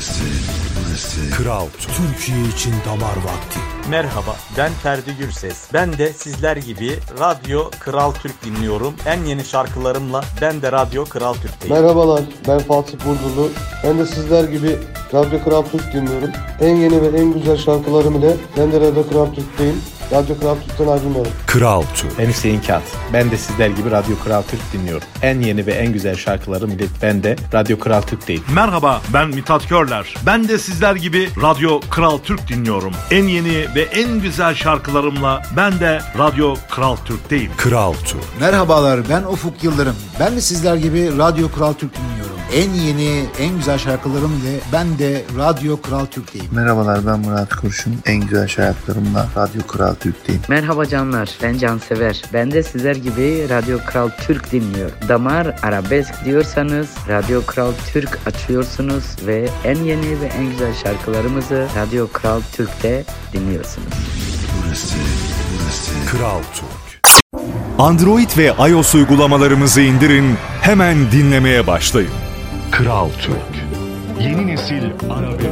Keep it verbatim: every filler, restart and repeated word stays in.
Burası, burası Kral Türkiye için damar vakti. Merhaba, ben Ferdi Gürses. Ben de sizler gibi Radyo Kral Türk dinliyorum. En yeni şarkılarımla ben de Radyo Kral Türk'teyim. Merhabalar, ben Fatih Burdurlu. Ben de sizler gibi Radyo Kral Türk dinliyorum. En yeni ve en güzel şarkılarım ile ben de Radyo Kral Türk'teyim. Radyo Kral Türk'ten ayrılmıyorum. Kral Türk. Ben Hüseyin Kağıt. Ben de sizler gibi Radyo Kral Türk dinliyorum. En yeni ve en güzel şarkılarım ile ben de Radyo Kral Türk'teyim. Merhaba, ben Mithat Körler. Ben de sizler gibi Radyo Kral Türk dinliyorum. En yeni ve en güzel şarkılarımla ben de Radyo Kral Türk'teyim. Kral Türk. Merhabalar, ben Ufuk Yıldırım. Ben de sizler gibi Radyo Kral Türk dinliyorum. En yeni, en güzel şarkılarım ile ben de Radyo Kral Türk'teyim. Merhabalar, ben Murat Kurşun. En güzel şarkılarımla Radyo Kral Türk'teyim. Merhaba canlar, ben Cansever. Ben de sizler gibi Radyo Kral Türk dinliyorum. Damar arabesk diyorsanız Radyo Kral Türk açıyorsunuz ve en yeni ve en güzel şarkılarımızı Radyo Kral Türk'te dinliyorsunuz. Burası, burası Kral Türk. Android ve iOS uygulamalarımızı indirin, hemen dinlemeye başlayın. Kral Türk. Yeni nesil arabesk